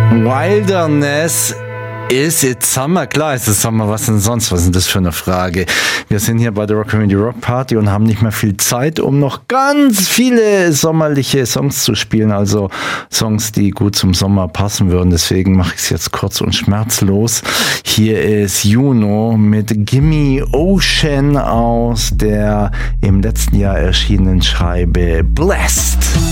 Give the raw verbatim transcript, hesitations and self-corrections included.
Wilderness. Is it summer? Klar ist es Sommer, was denn sonst? Was ist das für eine Frage? Wir sind hier bei der Rock Community Rock Party und haben nicht mehr viel Zeit, um noch ganz viele sommerliche Songs zu spielen, also Songs, die gut zum Sommer passen würden. Deswegen mache ich es jetzt kurz und schmerzlos. Hier ist Juno mit Gimme Ocean aus der im letzten Jahr erschienenen Scheibe Blessed.